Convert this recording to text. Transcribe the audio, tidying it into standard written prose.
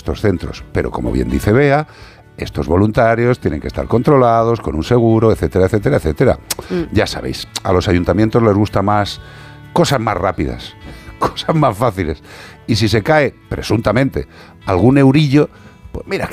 estos centros. Pero como bien dice Bea, estos voluntarios tienen que estar controlados con un seguro, etcétera, etcétera, etcétera. Ya sabéis, a los ayuntamientos les gusta más cosas más rápidas, cosas más fáciles. Y si se cae, presuntamente, algún eurillo, pues mira,